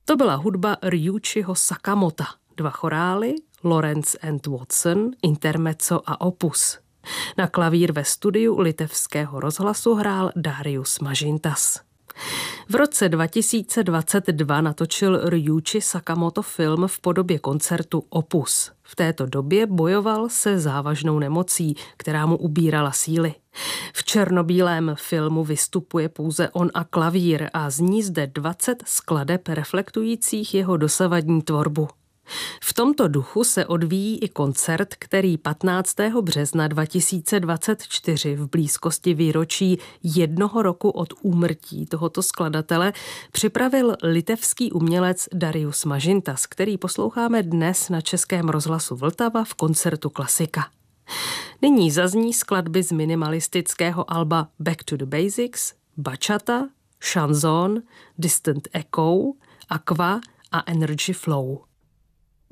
To byla hudba Ryuichiho Sakamota, 2 chorály, Lawrence and Watson, intermezzo a opus. Na klavír ve studiu Litevského rozhlasu hrál Darius Mažintas. V roce 2022 natočil Ryuichi Sakamoto film v podobě koncertu Opus. V této době bojoval se závažnou nemocí, která mu ubírala síly. V černobílém filmu vystupuje pouze on a klavír a zní zde 20 skladeb reflektujících jeho dosavadní tvorbu. V tomto duchu se odvíjí i koncert, který 15. března 2024 v blízkosti výročí 1 roku od úmrtí tohoto skladatele připravil litevský umělec Darius Mažintas, který posloucháme dnes na Českém rozhlasu Vltava v koncertu Klasika. Nyní zazní skladby z minimalistického alba Back to the Basics, Bachata, Chanson, Distant Echo, Aqua a Energy Flow.